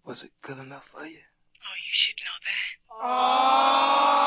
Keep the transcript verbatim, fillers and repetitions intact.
Was it good enough for you? Oh, you should know that. Oh.